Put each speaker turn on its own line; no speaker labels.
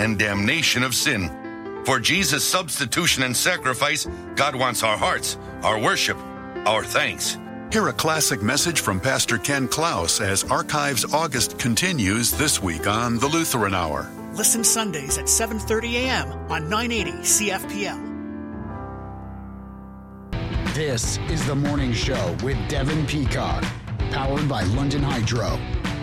and damnation of sin. For Jesus' substitution and sacrifice, God wants our hearts, our worship, our thanks.
Hear a classic message from Pastor Ken Klaus as Archives August continues this week on the Lutheran Hour.
Listen Sundays at 7:30 a.m. on 980 CFPL.
This is The Morning Show with Devin Peacock, powered by London Hydro.